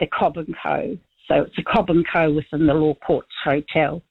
the Cobb & Co. So it's a Cobb & Co. within the Law Courts Hotel.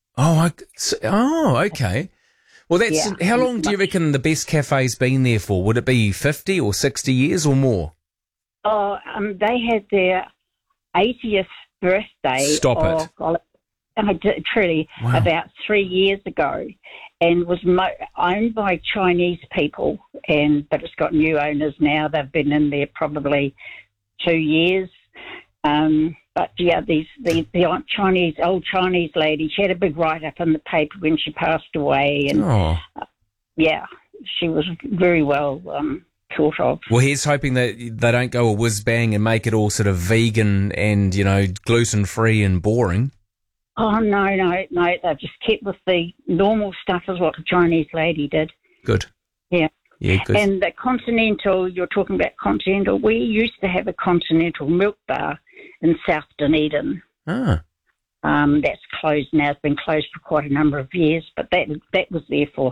Okay. Well, how long do you reckon the best cafe's been there for? Would it be 50 or 60 years or more? They had their 80th birthday. Stop it. Truly, wow. About 3 years ago, and was owned by Chinese people, but it's got new owners now. They've been in there probably 2 years. But yeah, the old Chinese lady, she had a big write-up in the paper when she passed away, and she was very well thought of. Well, here's hoping that they don't go a whiz-bang and make it all sort of vegan and, gluten-free and boring. Oh, no, they've just kept with the normal stuff is what the Chinese lady did. Good. Yeah. Yeah, good. And the Continental, you're talking about Continental, we used to have a Continental milk bar in South Dunedin. Ah. That's closed now. It's been closed for quite a number of years, but that was there for,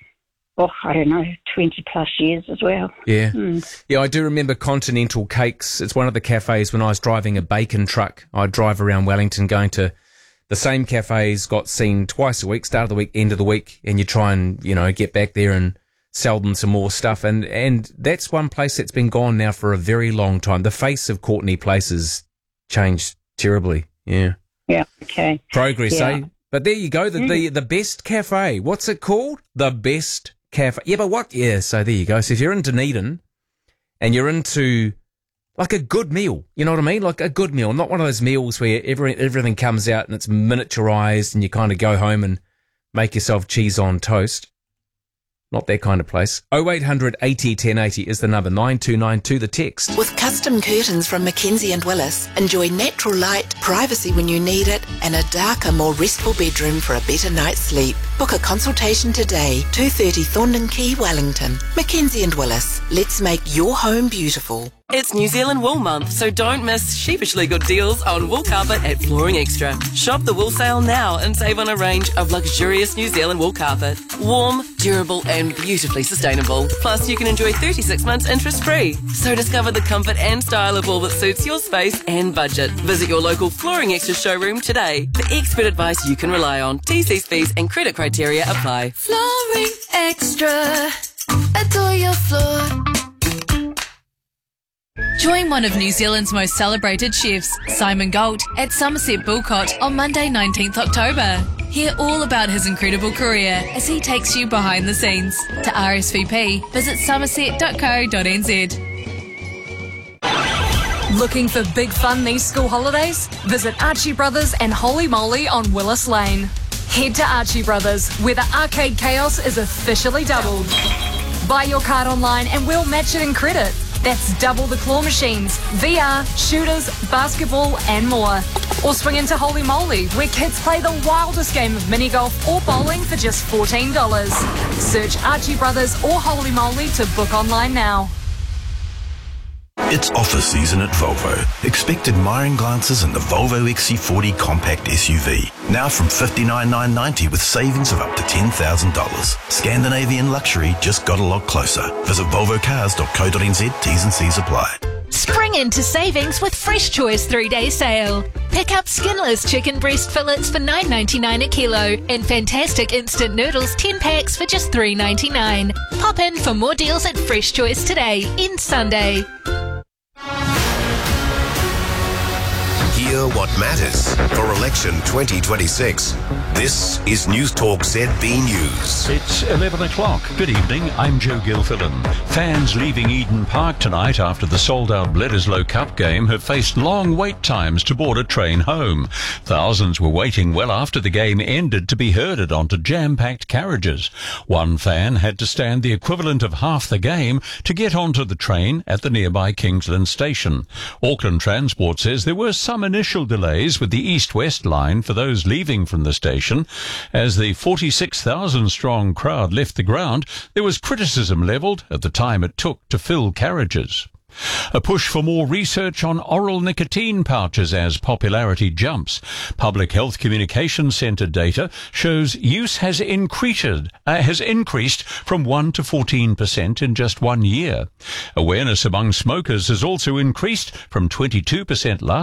20 plus years as well. Yeah. Yeah, I do remember Continental Cakes. It's one of the cafes when I was driving a bacon truck. I'd drive around Wellington going to the same cafes, got seen twice a week, start of the week, end of the week, and you try and, get back there and sell them some more stuff. And that's one place that's been gone now for a very long time. The face of Courtenay Place has changed terribly. Yeah. Yeah, okay. Progress, eh? But there you go, the best cafe. What's it called? The Best Cafe. Yeah, but what? Yeah, so there you go. So if you're in Dunedin and you're into like a good meal, you know what I mean? Like a good meal, not one of those meals where everything comes out and it's miniaturized and you kind of go home and make yourself cheese on toast. Not that kind of place. 0800 80 1080 is the number, 9292 the text. With custom curtains from Mackenzie & Willis, enjoy natural light, privacy when you need it, and a darker, more restful bedroom for a better night's sleep. Book a consultation today, 230 Thorndon Quay, Wellington. Mackenzie & Willis, let's make your home beautiful. It's New Zealand Wool Month, so don't miss sheepishly good deals on wool carpet at Flooring Extra. Shop the wool sale now and save on a range of luxurious New Zealand wool carpet. Warm, durable and beautifully sustainable. Plus, you can enjoy 36 months interest-free. So discover the comfort and style of wool that suits your space and budget. Visit your local Flooring Extra showroom today for expert advice you can rely on. TC's fees and credit criteria apply. Flooring Extra. Adore your floor. Join one of New Zealand's most celebrated chefs, Simon Gault, at Somerset Bulcott on Monday 19th October. Hear all about his incredible career as he takes you behind the scenes. To RSVP, visit somerset.co.nz. Looking for big fun these school holidays? Visit Archie Brothers and Holy Moly on Willis Lane. Head to Archie Brothers, where the arcade chaos is officially doubled. Buy your card online and we'll match it in credit. That's double the claw machines, VR, shooters, basketball and more. Or swing into Holy Moly, where kids play the wildest game of mini golf or bowling for just $14. Search Archie Brothers or Holy Moly to book online now. It's offer season at Volvo. Expect admiring glances in the Volvo XC40 compact SUV. Now from $59,990 with savings of up to $10,000. Scandinavian luxury just got a lot closer. Visit volvocars.co.nz, T's and C's apply. Spring into savings with Fresh Choice 3-day sale. Pick up skinless chicken breast fillets for $9.99 a kilo and fantastic instant noodles 10 packs for just $3.99. Pop in for more deals at Fresh Choice today, in Sunday. Hear what matters for election 2026. This is News Talk ZB News. It's 11 o'clock. Good evening, I'm Joe Gilfillan. Fans leaving Eden Park tonight after the sold-out Bledisloe Cup game have faced long wait times to board a train home. Thousands were waiting well after the game ended to be herded onto jam-packed carriages. One fan had to stand the equivalent of half the game to get onto the train at the nearby Kingsland station. Auckland Transport says there were some initial delays with the east-west line for those leaving from the station. As the 46,000-strong crowd left the ground, there was criticism levelled at the time it took to fill carriages. A push for more research on oral nicotine pouches as popularity jumps. Public Health Communications Centre data shows use has increased from 1 to 14% in just 1 year. Awareness among smokers has also increased from 22% last